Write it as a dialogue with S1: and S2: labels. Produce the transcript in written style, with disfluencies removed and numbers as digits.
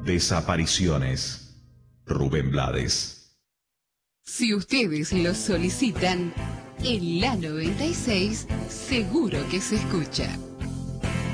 S1: Desapariciones. Rubén Blades.
S2: Si ustedes lo solicitan, en la 96 seguro que se escucha.